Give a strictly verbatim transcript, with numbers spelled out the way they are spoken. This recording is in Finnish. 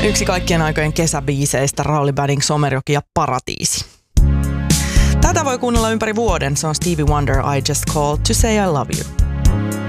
Yksi kaikkien aikojen kesäbiiseistä, Rauli Badding, Somerjoki ja Paratiisi. Tätä voi kuunnella ympäri vuoden. Se on Stevie Wonder, I Just Called to Say I Love You.